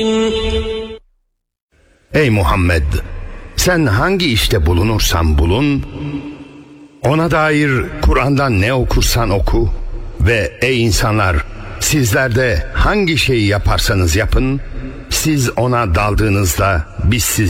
Ey Muhammed! Sen hangi işte bulunursan bulun, ona dair Kur'an'dan ne okursan oku ve ey insanlar, sizler de hangi şeyi yaparsanız yapın, siz ona daldığınızda biz sizi